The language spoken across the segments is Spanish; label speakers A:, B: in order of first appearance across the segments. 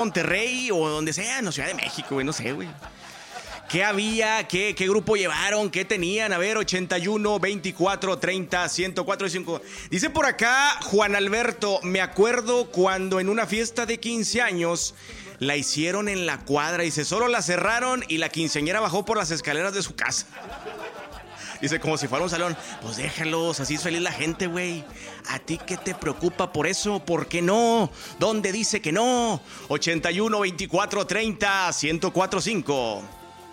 A: Monterrey o donde sea, en la Ciudad de México, güey, no sé, güey. ¿Qué había? ¿Qué grupo llevaron? ¿Qué tenían? A ver, 81, 24, 30, 104.5. Dice por acá Juan Alberto, me acuerdo cuando en una fiesta de 15 años la hicieron en la cuadra. Dice, solo la cerraron y la quinceañera bajó por las escaleras de su casa. Dice, como si fuera un salón. Pues déjalos, así es feliz la gente, güey. ¿A ti qué te preocupa por eso? ¿Por qué no? ¿Dónde dice que no? 81, 24, 30, 104.5.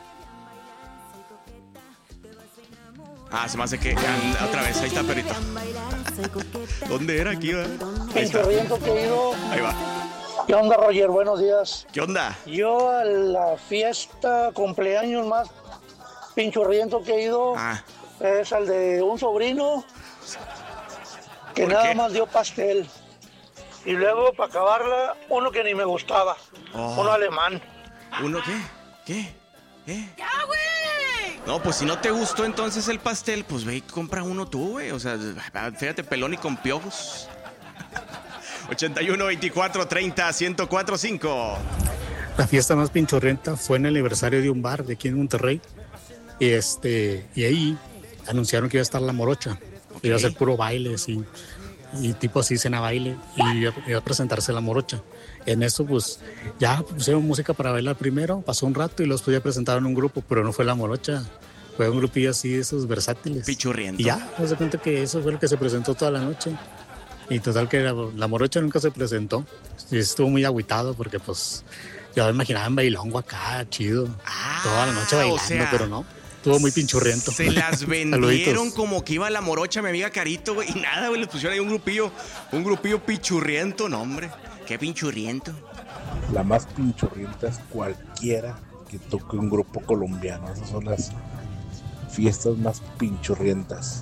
A: Se me hace que otra vez, ahí está Perito. ¿Dónde era aquí, va?
B: Pinchurriento querido.
A: Ahí va.
B: ¿Qué onda, Roger? Buenos días.
A: ¿Qué onda?
B: Yo a la fiesta cumpleaños más pinchurriento que he ido es al de un sobrino que nada más dio pastel. Y luego, para acabarla, uno que ni me gustaba. Uno alemán.
A: ¿Uno qué? ¡Ya, güey! No, pues si no te gustó entonces el pastel, pues ve y compra uno tú, güey. O sea, fíjate, pelón y con piojos. 81, 24, 30, 104.5.
C: La fiesta más pinchurrienta fue en el aniversario de un bar de aquí en Monterrey. Y ahí anunciaron que iba a estar la morocha. Iba a ser puro baile, así. Y tipo así, cena baile. Y iba a presentarse la morocha. En eso, pues, ya pusieron música para bailar primero, pasó un rato y luego ya presentaron un grupo, pero no fue la morocha, fue un grupillo así de esos versátiles.
A: Pichurriento.
C: Y ya, me doy cuenta que eso fue lo que se presentó toda la noche. Y total que la morocha nunca se presentó. Y estuvo muy agüitado porque, pues, yo me imaginaba en bailongo acá, chido. Toda la noche bailando, o sea, pero no. Estuvo muy pinchurriento.
A: Se las vendieron como que iba la morocha, mi amiga Carito, güey. Y nada, güey, les pusieron ahí un grupillo pichurriento, no, hombre. Qué pinchurriento.
D: La más pinchurrienta es cualquiera que toque un grupo colombiano. Esas son las fiestas más pinchurrientas.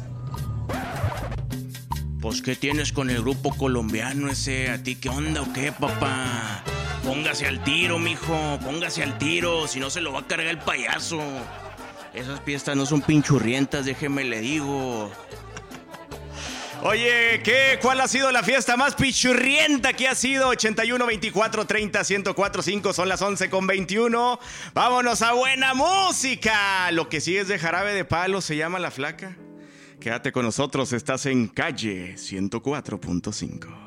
A: Pues, ¿qué tienes con el grupo colombiano ese? ¿A ti qué onda o qué, papá? Póngase al tiro, mijo. Póngase al tiro. Si no, se lo va a cargar el payaso. Esas fiestas no son pinchurrientas, déjeme le digo. Oye, ¿cuál ha sido la fiesta más pichurrienta que ha sido? 81, 24, 30, 104.5, son las 11:21. Vámonos a buena música. Lo que sigue es de Jarabe de Palo, se llama La Flaca. Quédate con nosotros, estás en Calle 104.5.